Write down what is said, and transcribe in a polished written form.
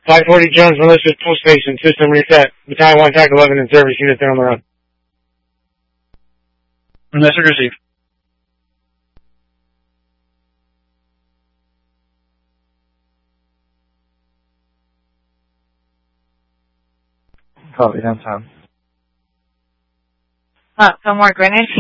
540 Jones, Militia, Tool Station, system reset. Battalion 1, TAC 11 in service, units there on the run. Message received. Copy, downtown. Fillmore Greenwich,